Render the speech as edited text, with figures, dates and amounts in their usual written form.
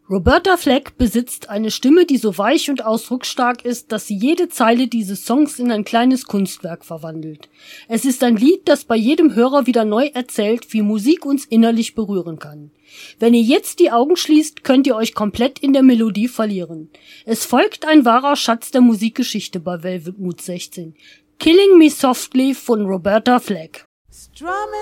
Roberta Flack besitzt eine Stimme, die so weich und ausdrucksstark ist, dass sie jede Zeile dieses Songs in ein kleines Kunstwerk verwandelt. Es ist ein Lied, das bei jedem Hörer wieder neu erzählt, wie Musik uns innerlich berühren kann. Wenn ihr jetzt die Augen schließt, könnt ihr euch komplett in der Melodie verlieren. Es folgt ein wahrer Schatz der Musikgeschichte bei Velvet Mood 16. Killing Me Softly von Roberta Flack. Strumming